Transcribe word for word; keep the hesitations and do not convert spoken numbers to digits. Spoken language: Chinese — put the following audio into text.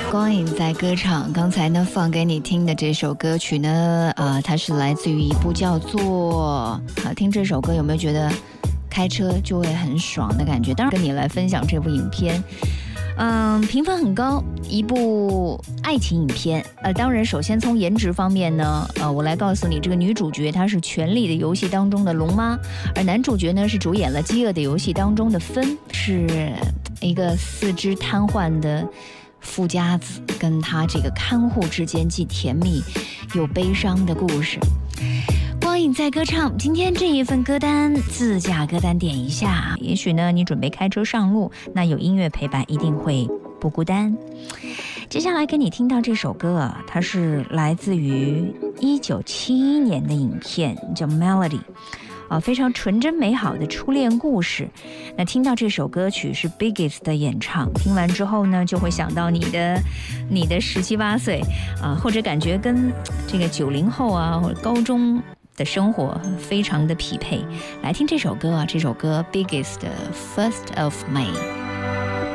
光影在歌唱，刚才呢放给你听的这首歌曲呢，呃，它是来自于一部叫做好听这首歌有没有觉得开车就会很爽的感觉？当然跟你来分享这部影片，嗯，评分很高，一部爱情影片。呃，当然首先从颜值方面呢，呃，我来告诉你，这个女主角她是《权力的游戏》当中的龙妈，而男主角呢是主演了《饥饿的游戏》当中的芬，是一个四肢瘫痪的富家子跟他这个看护之间既甜蜜又悲伤的故事。光影在歌唱，今天这一份歌单自驾歌单点一下，也许呢你准备开车上路，那有音乐陪伴一定会不孤单。接下来给你听到这首歌啊，它是来自于一九七一年的影片，叫 Melody。啊，非常纯真美好的初恋故事。那听到这首歌曲是 Biggest 的演唱，听完之后呢，就会想到你的你的十七八岁啊，或者感觉跟这个九零后啊或者高中的生活非常的匹配。来听这首歌啊，这首歌 Biggest First of May。